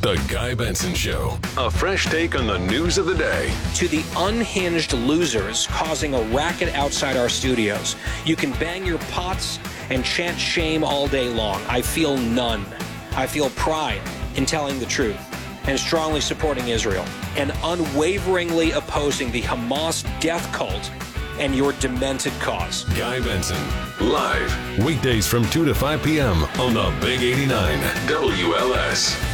The Guy Benson Show. A fresh take on the news of the day. To the unhinged losers causing a racket outside our studios, you can bang your pots and chant shame all day long. I feel none. I feel pride in telling the truth and strongly supporting Israel and unwaveringly opposing the Hamas death cult and your demented cause. Guy Benson, live, weekdays from 2 to 5 p.m. on the Big 89 WLS.